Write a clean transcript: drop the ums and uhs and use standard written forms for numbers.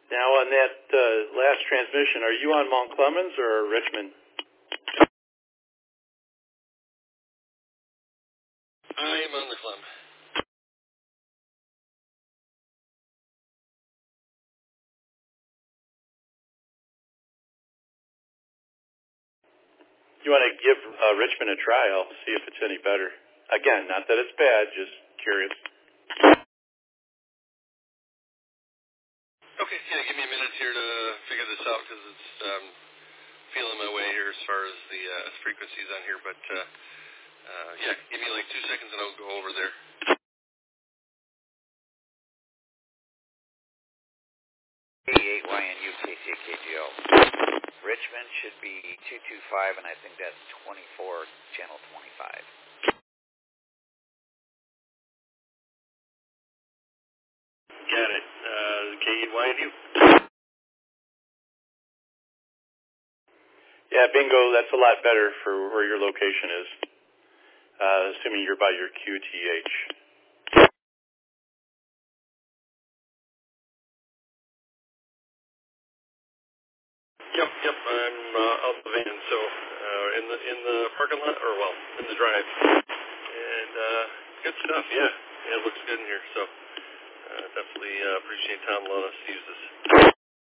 Now, on that last transmission, are you on Mount Clemens or Richmond? I am on the Clem. You want to give Richmond a try? I'll see if it's any better. Again, not that it's bad, just curious. Okay, yeah, give me a minute here to figure this out because it's feeling my way here as far as the frequencies on here. But yeah, give me like 2 seconds and I'll go over there. KE8YNU KCKGO. Richmond should be 225, and I think that's 24, channel 25. Got it. KEYNU. Yeah, bingo, that's a lot better for where your location is, assuming you're by your QTH. Yep. I'm out the van, so in the parking lot, or well, in the drive, and good stuff. Yeah, it looks good in here. So definitely appreciate Tom letting us use this.